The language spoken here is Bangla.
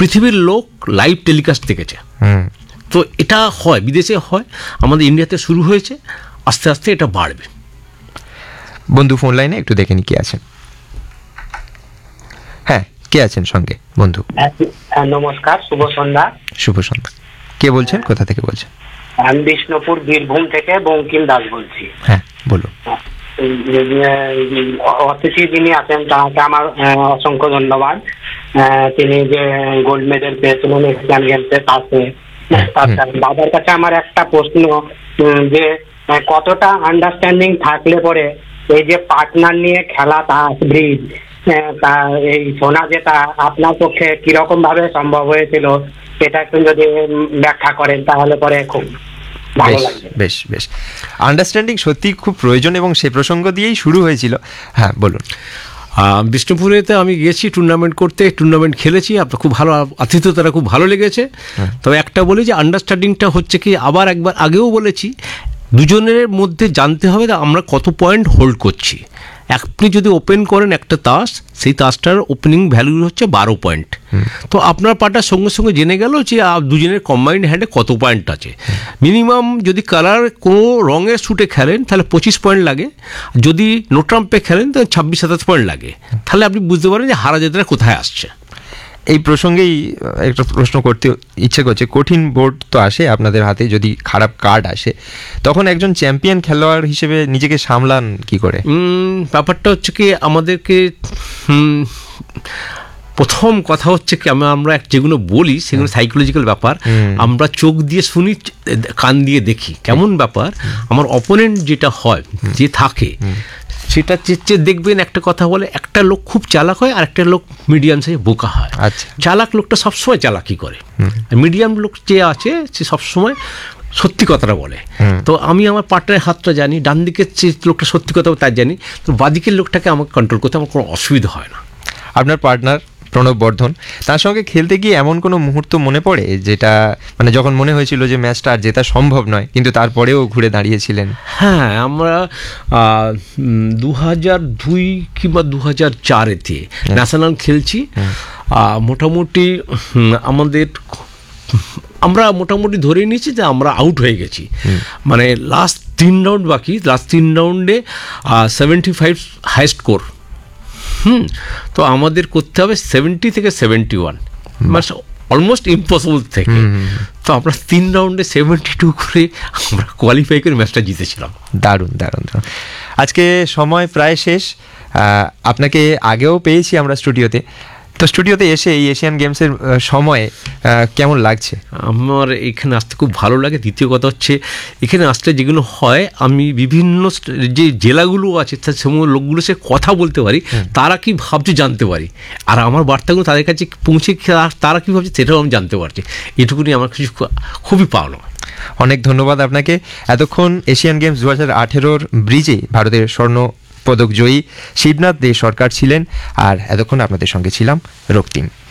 পৃথিবীর লোক লাইভ টেলিকাস্ট দেখেছে। তো এটা হয়, বিদেশে হয়, আমাদের ইন্ডিয়াতে শুরু হয়েছে, আস্তে আস্তে এটা বাড়বে। বন্ধু ফোন লাইনে, একটু দেখে নি কে আছেন। হ্যাঁ, কে আছেন সঙ্গে বন্ধু? নমস্কার, শুভ সন্ধ্যা। শুভ সন্ধ্যা। কে বলছেন, কোথা থেকে বলছেন? আমি বিষ্ণুপুর বীরভূম থেকে বঙ্কিম দাস বলছি। হ্যাঁ বলুন। অতিথি যিনি আছেন তাকে আমার অসংখ্য ধন্যবাদ। তিনি যে গোল্ড মেডেল পেয়েছিলেন এশিয়ান গেমসে, বাবার কাছে আমার একটা প্রশ্ন, যে কতটা আন্ডারস্ট্যান্ডিং থাকলে পরে এই যে পার্টনার নিয়ে খেলা তাস ব্রিজ, এই সোনা যেটা আপনার পক্ষে কিরকম ভাবে সম্ভব হয়েছিল, এটা একটু যদি ব্যাখ্যা করেন তাহলে পরে খুব ভালো লাগবে। বেশ বেশ, আন্ডারস্ট্যান্ডিং সত্যি খুব প্রয়োজন এবং সে প্রসঙ্গ দিয়েই শুরু হয়েছিল। হ্যাঁ বলুন। বিষ্ণুপুরেতে আমি গেছি টুর্নামেন্ট করতে, টুর্নামেন্ট খেলেছি, আপনার খুব ভালো আতিথ্যতারা খুব ভালো লেগেছে। তবে একটা বলি যে আন্ডারস্ট্যান্ডিংটা হচ্ছে কি, আবার একবার আগেও বলেছি, দুজনের মধ্যে জানতে হবে আমরা কত পয়েন্ট হোল্ড করছি। আপনি যদি ওপেন করেন একটা তাস, সেই তাসটার ওপেনিং ভ্যালু হচ্ছে 12 পয়েন্ট। তো আপনার পার্টনার সঙ্গে সঙ্গে জেনে গেল যে দুজনের কম্বাইন্ড হ্যান্ডে কত পয়েন্ট আছে। মিনিমাম যদি কালার কোনো রঙের স্যুটে খেলেন তাহলে 25 পয়েন্ট লাগে, যদি নো ট্রাম্পে খেলেন তাহলে 26-27 পয়েন্ট লাগে। তাহলে আপনি বুঝতে পারেন যে হারা জেতাটা কোথায় আসছে। এই প্রসঙ্গেই একটা প্রশ্ন করতে ইচ্ছে করছে, কঠিন বোর্ড তো আসে আপনাদের হাতে, যদি খারাপ কার্ড আসে তখন একজন চ্যাম্পিয়ন খেলোয়াড় হিসেবে নিজেকে সামলান কি করে? ব্যাপারটা হচ্ছে কি, আমাদেরকে প্রথম কথা হচ্ছে কি, আমরা যেগুলো বলি সেগুলো সাইকোলজিক্যাল ব্যাপার। আমরা চোখ দিয়ে শুনি, কান দিয়ে দেখি, কেমন ব্যাপার। আমার অপোনেন্ট যেটা হয়, যে থাকে, সেটা চেয়ে দেখবেন একটা কথা বলে, একটা লোক খুব চালাক হয় আর একটা লোক মিডিয়াম সাইজ বোকা হয়। আচ্ছা, চালাক লোকটা সবসময় চালাকি করে, মিডিয়াম লোক যে আছে সে সবসময় সত্যি কথাটা বলে। তো আমি আমার পার্টনারের হাতটা জানি, ডান দিকের যে লোকটা সত্যি কথা তার জানি, তো বাদিকের লোকটাকে আমাকে কন্ট্রোল করতে আমার কোনো অসুবিধা হয় না। আপনার পার্টনার প্রণব বর্ধন, তার সঙ্গে খেলতে গিয়ে এমন কোনো মুহূর্ত মনে পড়ে যেটা মানে যখন মনে হয়েছিল যে ম্যাচটা আর জেতা সম্ভব নয়, কিন্তু তারপরেও ঘুরে দাঁড়িয়েছিলেন? হ্যাঁ, আমরা 2002 কিংবা 2004-এতে ন্যাশনাল খেলছি। মোটামুটি আমরা মোটামুটি ধরে নিয়েছি যে আমরা আউট হয়ে গেছি, মানে লাস্ট 3 রাউন্ড বাকি। লাস্ট 3 রাউন্ডে 75 হাই স্কোর। তো আমাদের করতে হবে 70 থেকে 71, মানে অলমোস্ট ইম্পসিবল থেকে। তো আমরা 3 রাউন্ডে 72 করে আমরা কোয়ালিফাই করে ম্যাচটা জিতেছিলাম। দারুণ দারুণ দারুণ। আজকে সময় প্রায় শেষ। আপনাকে আগেও পেয়েছি আমরা স্টুডিওতে, তো স্টুডিওতে এসে এই এশিয়ান গেমসের সময়ে কেমন লাগছে? আমার এখানে আসতে খুব ভালো লাগে। দ্বিতীয় কথা হচ্ছে, এখানে আসলে যেগুলো হয়, আমি বিভিন্ন যে জেলাগুলো আছে তার সময় লোকগুলো সে কথা বলতে পারি, তারা কি ভাবছে জানতে পারি, আর আমার বার্তাগুলো তাদের কাছে পৌঁছে তারা কী ভাবছে সেটাও আমি জানতে পারছি। এটুকুনি আমার কিছু খুবই পাওনা। অনেক ধন্যবাদ আপনাকে। এতক্ষণ এশিয়ান গেমস 2018-র ব্রিজে ভারতের স্বর্ণ পদক জয়ী শিবনাথ দে সরকার ছিলেন, আর এতক্ষণ আপনাদের সঙ্গে ছিলাম রক্তিম।